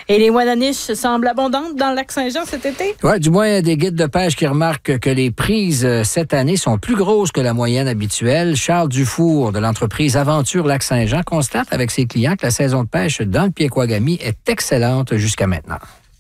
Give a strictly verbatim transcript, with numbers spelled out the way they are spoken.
Et les ouananiches semblent abondantes dans le lac Saint-Jean cet été? Oui, du moins des guides de pêche qui remarquent que les prises cette année sont plus grosses que la moyenne habituelle. Charles Dufour de l'entreprise Aventure Lac-Saint-Jean constate avec ses clients que la saison de pêche dans le Piéquagami est excellente jusqu'à maintenant.